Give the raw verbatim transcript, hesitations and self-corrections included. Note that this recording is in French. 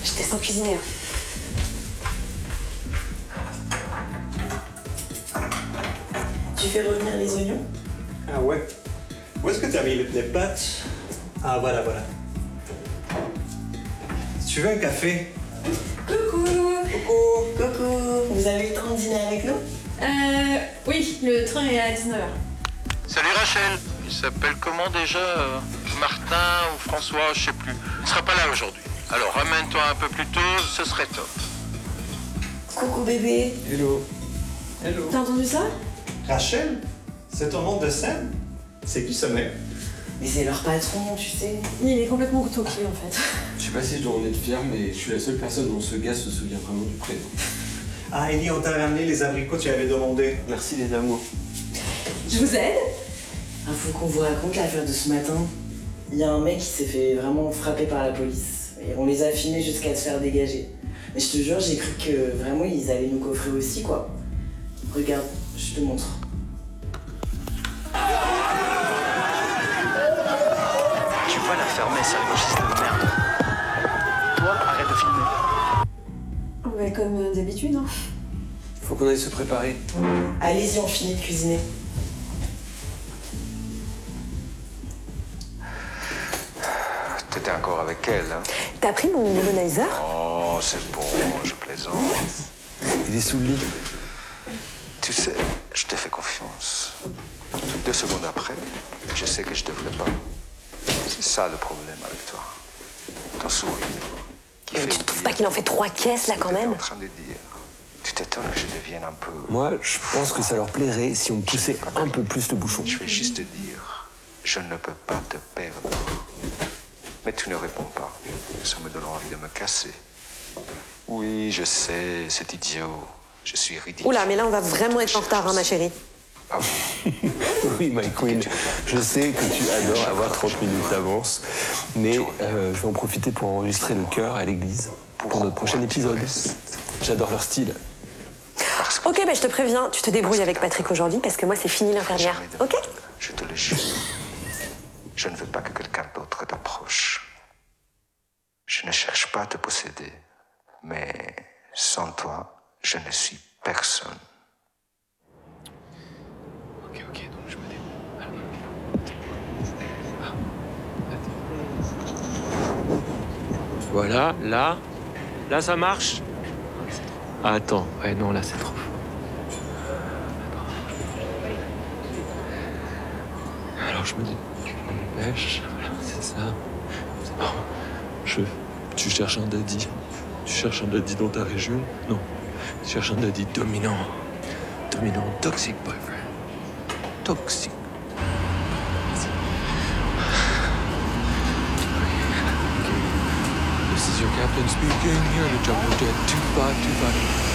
Je te sens cuisiner. Tu fais revenir les oignons? Ah ouais. Où est-ce que tu as mis les pâtes? Ah voilà, voilà. Si tu veux un café? Coucou. Coucou. Coucou. Vous avez le temps de dîner avec nous? Euh... Oui, le train est à dix-neuf heures. Salut Rachel. Il s'appelle comment déjà euh, Martin ou François, je sais plus. Il sera pas là aujourd'hui. Alors ramène-toi un peu plus tôt, ce serait top. Coucou bébé. Hello. Hello. T'as entendu ça? Rachel? C'est ton nom de scène? C'est qui ce mec? Mais c'est leur patron, tu sais. Il est complètement toqué en fait. Je sais pas si je dois en être fier, mais je suis la seule personne dont ce gars se souvient vraiment du prénom. Ah, Ellie, on t'a ramené les abricots que tu avais demandé. Merci les amours. Je vous aide? Il faut qu'on vous raconte l'affaire de ce matin. Il y a un mec qui s'est fait vraiment frapper par la police. Et on les a filmés jusqu'à se faire dégager. Mais je te jure, j'ai cru que vraiment ils allaient nous coffrer aussi, quoi. Regarde, je te montre. Tu vas la fermer, sale gauchiste de merde. Toi, arrête de filmer. Ouais, comme d'habitude, hein. Faut qu'on aille se préparer. Allez-y, on finit de cuisiner. T'étais encore avec elle, hein? T'as pris mon nebulizer? Oh, c'est bon, je plaisante. Il est sous le lit. Tu sais, je t'ai fait confiance. Deux secondes après, je sais que je devrais pas. C'est ça le problème avec toi. Ton sourire. Qui Mais fait tu trouves oublier pas qu'il en fait trois caisses là ce quand que t'étais même? en train de dire. Tu t'étonnes que je devienne un peu... Moi, je pense que ça leur plairait si on poussait un peu plus le bouchon. Je vais juste te dire, je ne peux pas te perdre. Mais tu ne réponds pas. Ça me donne envie de me casser. Oui, je sais, c'est idiot. Je suis ridicule. Oula, mais là on va vraiment être en retard, hein, ma chérie. Ah oui. Oui, my queen, je sais que tu adores avoir trente minutes d'avance, mais euh, je vais en profiter pour enregistrer le chœur à l'église pour notre prochain épisode. J'adore leur style. Ok, ben je te préviens, tu te débrouilles avec Patrick aujourd'hui parce que moi c'est fini l'infirmière. Ok? Je te le jure. Je ne veux pas que quelqu'un d'autre t'approche. Je ne cherche pas à te posséder, mais sans toi, je ne suis personne. Ok, ok, donc je me débrouille. Voilà, là, là ça marche. Ah, attends, ouais, non, là c'est trop. Alors je me dis, je me dépêche, voilà, c'est ça. C'est bon. Je, tu cherches un daddy. Tu cherches un daddy dans ta région? Non. Tu cherches un daddy dominant. Dominant, toxic boyfriend. Toxic. This is your captain speaking here to Jungle Jet two five two five.